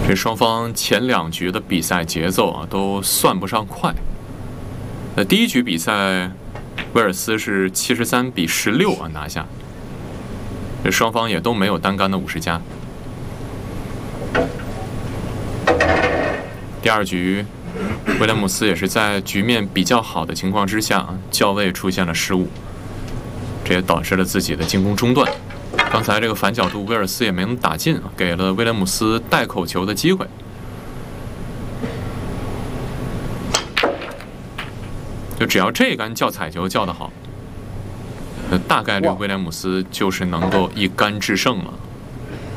这双方前2局的比赛节奏啊，都算不上快。第一局比赛，威尔斯是73比16啊拿下。这双方也都没有单杆的50加。第2局，威廉姆斯也是在局面比较好的情况之下，校位出现了失误，这也导致了自己的进攻中断。刚才这个反角度，威尔斯也没能打进，给了威廉姆斯带口球的机会。就只要这杆叫彩球叫得好，大概率威廉姆斯就是能够一杆制胜了。